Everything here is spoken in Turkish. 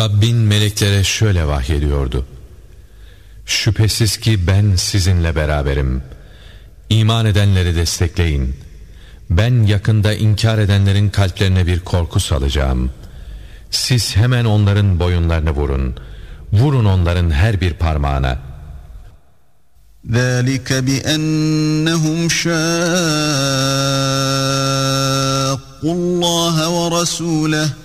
Rabbin meleklere şöyle vahyediyordu: şüphesiz ki ben sizinle beraberim. İman edenleri destekleyin. Ben yakında inkar edenlerin kalplerine bir korku salacağım. Siz hemen onların boyunlarını vurun. Vurun onların her bir parmağına. ذَٰلِكَ بِأَنَّهُمْ شَاقُّوا اللّٰهَ وَرَسُولَهُ